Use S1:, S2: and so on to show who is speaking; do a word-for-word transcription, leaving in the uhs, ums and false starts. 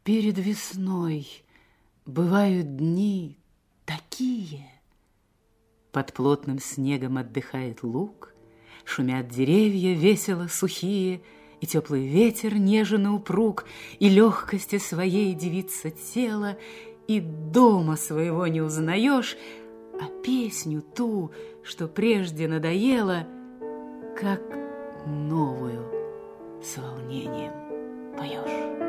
S1: Перед весной бывают дни такие. Под плотным снегом отдыхает луг, шумят деревья весело сухие, и теплый ветер нежен и упруг, и легкости своей девица тело, и дома своего не узнаешь, а песню ту, что прежде надоела, как новую с волнением поешь.